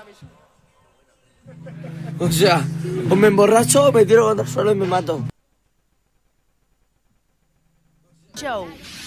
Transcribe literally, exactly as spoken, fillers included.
O sea, o me emborracho o me tiro contra el suelo y me mato. Show.